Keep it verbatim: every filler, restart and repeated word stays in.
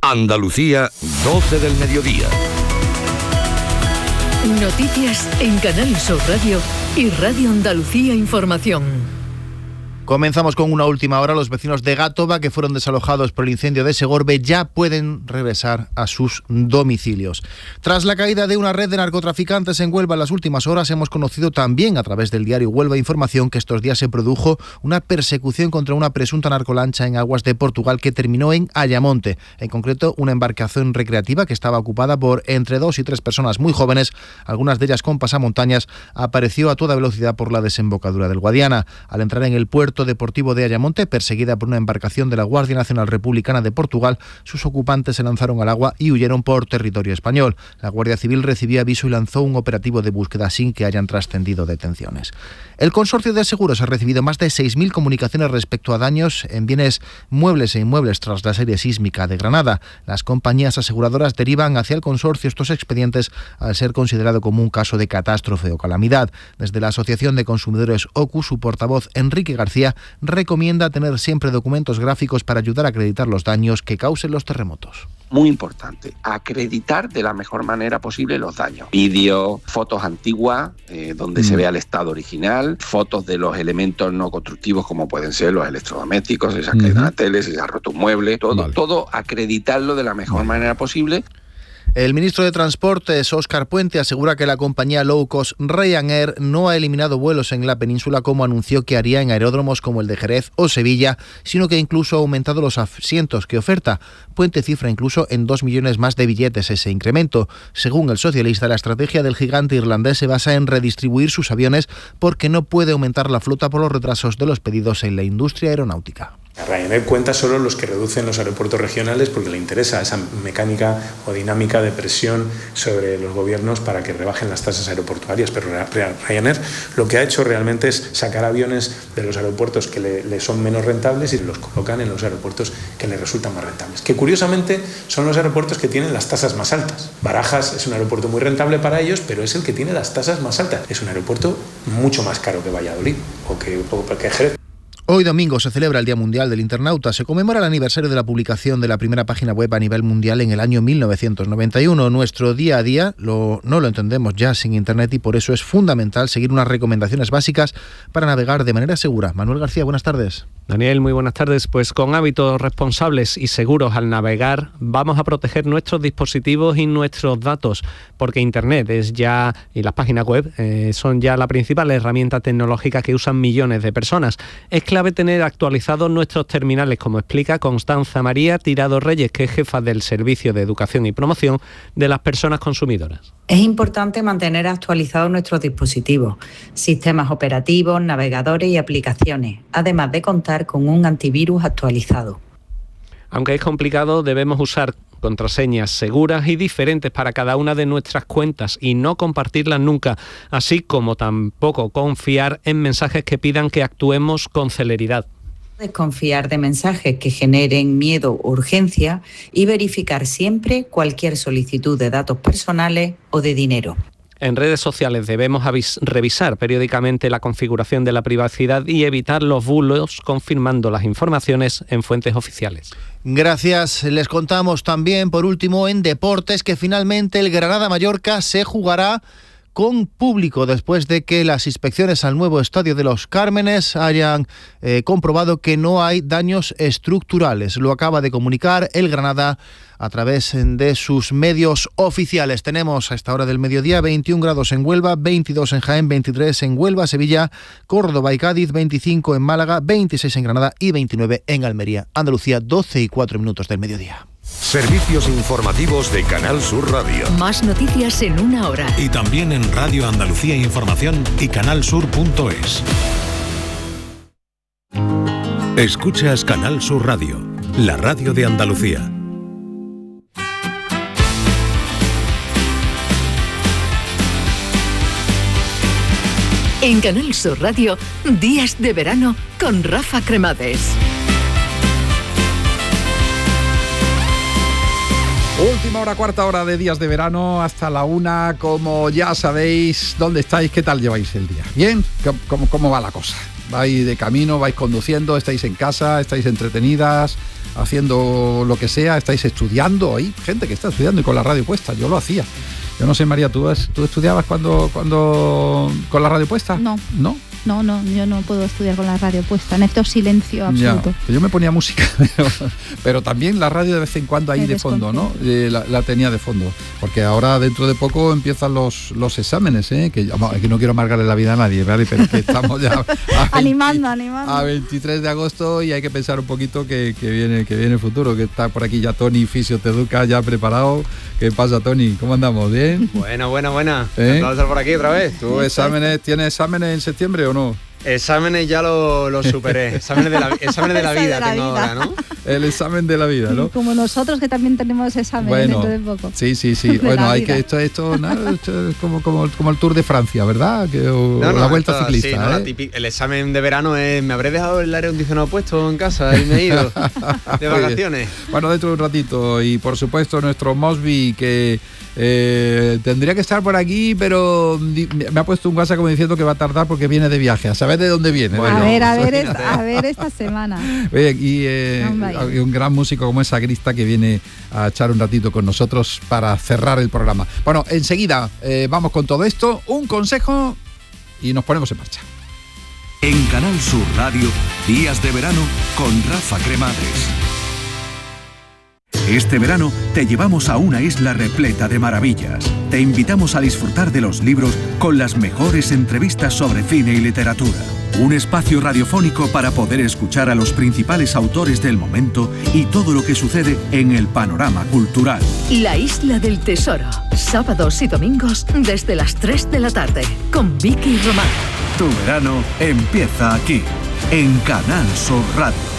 Andalucía, doce del mediodía. Noticias en Canal Sur Radio y Radio Andalucía Información. Comenzamos con una última hora. Los vecinos de Gátova, que fueron desalojados por el incendio de Segorbe, ya pueden regresar a sus domicilios. Tras la caída de una red de narcotraficantes en Huelva en las últimas horas, hemos conocido también a través del diario Huelva Información que estos días se produjo una persecución contra una presunta narcolancha en aguas de Portugal que terminó en Ayamonte. En concreto, una embarcación recreativa que estaba ocupada por entre dos y tres personas muy jóvenes, algunas de ellas con pasamontañas, apareció a toda velocidad por la desembocadura del Guadiana. Al entrar en el puerto deportivo de Ayamonte, perseguida por una embarcación de la Guardia Nacional Republicana de Portugal, sus ocupantes se lanzaron al agua y huyeron por territorio español. La Guardia Civil recibió aviso y lanzó un operativo de búsqueda sin que hayan trascendido detenciones. El Consorcio de Seguros ha recibido más de seis mil comunicaciones respecto a daños en bienes muebles e inmuebles tras la serie sísmica de Granada. Las compañías aseguradoras derivan hacia el consorcio estos expedientes al ser considerado como un caso de catástrofe o calamidad. Desde la Asociación de Consumidores O C U, su portavoz Enrique García recomienda tener siempre documentos gráficos para ayudar a acreditar los daños que causen los terremotos. Muy importante, acreditar de la mejor manera posible los daños. Vídeos, fotos antiguas, eh, donde mm. se vea el estado original, fotos de los elementos no constructivos como pueden ser los electrodomésticos, esas mm. caídas de teles, si se ha roto un mueble, todo, vale. todo acreditarlo de la mejor vale. manera posible. El ministro de Transportes, Óscar Puente, asegura que la compañía low cost Ryanair no ha eliminado vuelos en la península como anunció que haría en aeródromos como el de Jerez o Sevilla, sino que incluso ha aumentado los asientos que oferta. Puente cifra incluso en dos millones más de billetes ese incremento. Según el socialista, la estrategia del gigante irlandés se basa en redistribuir sus aviones porque no puede aumentar la flota por los retrasos de los pedidos en la industria aeronáutica. Ryanair cuenta solo los que reducen los aeropuertos regionales porque le interesa esa mecánica o dinámica de presión sobre los gobiernos para que rebajen las tasas aeroportuarias, pero Ryanair lo que ha hecho realmente es sacar aviones de los aeropuertos que le, le son menos rentables y los colocan en los aeropuertos que le resultan más rentables, que curiosamente son los aeropuertos que tienen las tasas más altas. Barajas es un aeropuerto muy rentable para ellos, pero es el que tiene las tasas más altas. Es un aeropuerto mucho más caro que Valladolid o que, o que Jerez. Hoy domingo se celebra el Día Mundial del Internauta. Se conmemora el aniversario de la publicación de la primera página web a nivel mundial en el año mil novecientos noventa y uno. Nuestro día a día lo, no lo entendemos ya sin Internet y por eso es fundamental seguir unas recomendaciones básicas para navegar de manera segura. Manuel García, buenas tardes. Daniel, muy buenas tardes. Pues con hábitos responsables y seguros al navegar vamos a proteger nuestros dispositivos y nuestros datos, porque Internet es ya y las páginas web eh, son ya la principal herramienta tecnológica que usan millones de personas. Es clave tener actualizados nuestros terminales, como explica Constanza María Tirado Reyes, que es jefa del Servicio de Educación y Promoción de las Personas Consumidoras. Es importante mantener actualizados nuestros dispositivos, sistemas operativos, navegadores y aplicaciones, además de contar con un antivirus actualizado. Aunque es complicado, debemos usar contraseñas seguras y diferentes para cada una de nuestras cuentas y no compartirlas nunca, así como tampoco confiar en mensajes que pidan que actuemos con celeridad. Desconfiar de mensajes que generen miedo o urgencia y verificar siempre cualquier solicitud de datos personales o de dinero. En redes sociales debemos avis- revisar periódicamente la configuración de la privacidad y evitar los bulos confirmando las informaciones en fuentes oficiales. Gracias. Les contamos también, por último, en deportes, que finalmente el Granada-Mallorca se jugará con público después de que las inspecciones al nuevo Estadio de los Cármenes hayan eh, comprobado que no hay daños estructurales. Lo acaba de comunicar el Granada a través de sus medios oficiales. Tenemos a esta hora del mediodía veintiún grados en Huelva, veintidós en Jaén, veintitrés en Huelva, Sevilla, Córdoba y Cádiz, veinticinco en Málaga, veintiséis en Granada y veintinueve en Almería. Andalucía, doce y cuatro minutos del mediodía. Servicios informativos de Canal Sur Radio. Más noticias en una hora. Y también en Radio Andalucía Información y canalsur punto es. Escuchas Canal Sur Radio, la radio de Andalucía. En Canal Sur Radio, Días de Verano con Rafa Cremades. Última hora, cuarta hora de Días de Verano, hasta la una, como ya sabéis. ¿Dónde estáis? ¿Qué tal lleváis el día? ¿Bien? ¿Cómo, cómo va la cosa? vais de camino, vais conduciendo, estáis en casa, estáis entretenidas, haciendo lo que sea, estáis estudiando. Hay gente que está estudiando y con la radio puesta, yo lo hacía. Yo no sé, María, ¿tú, has, tú estudiabas cuando, cuando con la radio puesta? No. ¿No? No, no, yo no puedo estudiar con la radio puesta, necesito silencio absoluto. Ya, yo me ponía música, pero, pero también la radio de vez en cuando ahí de fondo, ¿no? Eh, la, la tenía de fondo, porque ahora dentro de poco empiezan los, los exámenes, ¿eh? Que, que no quiero amargarle la vida a nadie, ¿vale? Pero que estamos ya a veinte, animando, animando. A veintitrés de agosto y hay que pensar un poquito que, que, viene, que viene el futuro, que está por aquí ya Tony Fisio Te Educa ya preparado. ¿Qué pasa, Tony? ¿Cómo andamos? ¿Bien? Buena, buena, buena. ¿Eh? Encantado de estar por aquí otra vez. ¿Tú exámenes, tienes exámenes en septiembre o no? Exámenes ya lo, lo superé. Exámenes de la, exámenes de la vida de la tengo vida. Ahora, ¿no? El examen de la vida, ¿no? Como nosotros que también tenemos exámenes bueno, dentro de poco. Sí, sí, sí. Bueno, hay vida. que esto, esto, no, esto es como, como, como el Tour de Francia, ¿verdad? Que, o no, no, la vuelta esto, ciclista. Sí, ¿eh? no, la típica, el examen de verano es, me habré dejado el aire acondicionado puesto en casa y me he ido de vacaciones. Bueno, dentro de un ratito. Y por supuesto nuestro Mosby que eh, tendría que estar por aquí, pero me ha puesto un WhatsApp como diciendo que va a tardar porque viene de viaje. A saber de dónde viene. Bueno, a ver, a ver, esta, a ver esta semana. Oye, y eh, no, un gran músico como es Sagrista que viene a echar un ratito con nosotros para cerrar el programa. Bueno, enseguida eh, vamos con todo esto, un consejo y nos ponemos en marcha. En Canal Sur Radio, Días de Verano con Rafa Cremades. Este verano te llevamos a una isla repleta de maravillas. Te invitamos a disfrutar de los libros con las mejores entrevistas sobre cine y literatura. Un espacio radiofónico para poder escuchar a los principales autores del momento y todo lo que sucede en el panorama cultural. La Isla del Tesoro, sábados y domingos desde las tres de la tarde, con Vicky Román. Tu verano empieza aquí, en Canal Sur Radio.